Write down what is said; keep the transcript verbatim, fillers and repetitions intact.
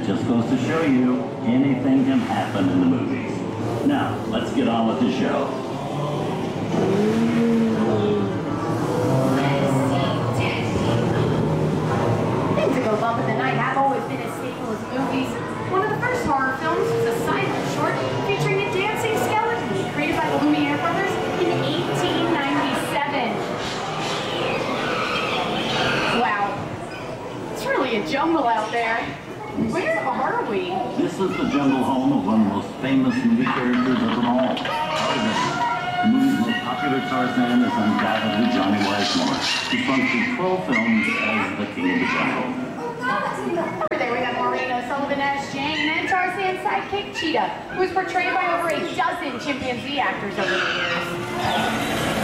It just goes to show you anything can happen in the movies. Now, let's get on with the show. Things that go bump in the night have always been a staple of movies. One of the first horror films was a silent short featuring a dancing skeleton created by the Lumiere brothers in eighteen ninety-seven. Wow, it's really a jungle out there. Where are we? This is the jungle home of one of the most famous movie characters of them all, Tarzan. The movie's most popular Tarzan is undoubtedly Johnny Weissmuller, who functioned twelve films as the king of the jungle. Over there we got Maureen O'Sullivan as Jane and Tarzan's sidekick Cheetah, who was portrayed by over a dozen chimpanzee actors over the years.